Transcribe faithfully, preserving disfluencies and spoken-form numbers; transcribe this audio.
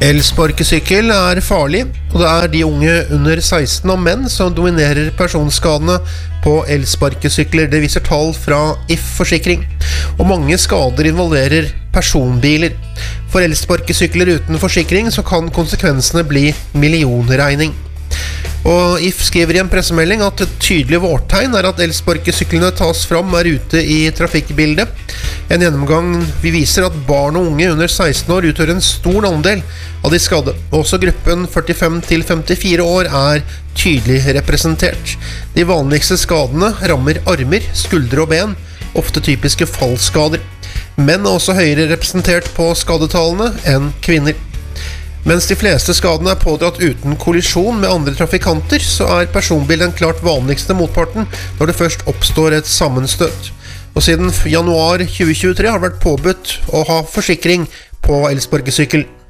Elsparkesykkel er farlig, og det er de unge under seksten og menn som dominerer personskadene på elsparkesykler. Det viser tall fra If Forsikring, og mange skader involverer personbiler. For elsparkesykler uten forsikring så kan konsekvensene bli millionregning. Og If skriver i en pressemelding at et tydelig vårtegn er at elsparkesyklene tas fram er ute i trafikkbildet. En gjennomgang vi viser at barn og unge under seksten år utgjør en stor andel av de skadde. Også gruppen førtifem til femtifire år er tydelig representert. De vanligste skadene rammer armer, skuldre og ben, ofte typiske fallskader. Menn er også høyere representert på skadetallene enn kvinner. Mens de fleste skadene er pådratt uten kollisjon med andre trafikanter, så er personbil den klart vanligste motparten når det først oppstår et sammenstøt. Og siden januar tjue tjuetre har det vært påbudt å ha forsikring på elsparkesykkel.